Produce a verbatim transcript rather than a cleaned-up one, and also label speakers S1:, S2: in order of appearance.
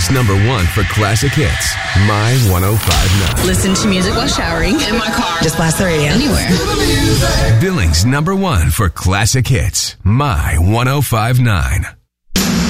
S1: Billings number one for classic hits, My one oh five point nine.
S2: Listen to music while showering. In my car. Just blast the radio. Anywhere.
S1: Billings number one for classic hits, My one oh five point nine.